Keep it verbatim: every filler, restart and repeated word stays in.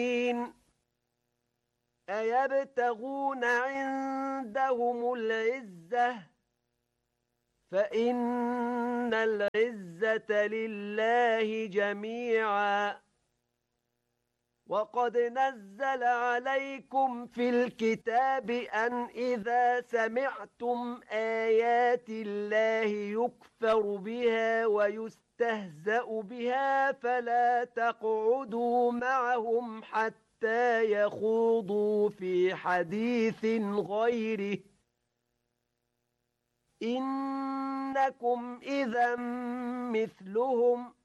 أيبتغون عندهم العزة فإن العزة لله جميعا. وقد نزل عليكم في الكتاب أن إذا سمعتم آيات الله يكفر بها ويستهزأ بها فلا تقعدوا معهم حتى يخوضوا في حديث غيره إنكم إذا مثلهم